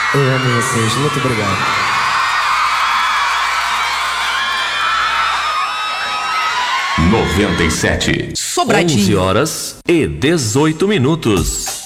Eu amo vocês, muito obrigado. Noventa e sete. Sobradinho. 11 horas e 18 minutos.